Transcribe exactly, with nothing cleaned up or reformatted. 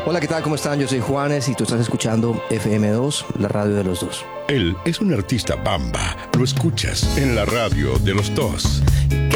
Hola, ¿qué tal? ¿Cómo están? Yo soy Juanes y tú estás escuchando F M dos, la radio de los dos. Él es un artista bamba. Lo escuchas en la radio de los dos.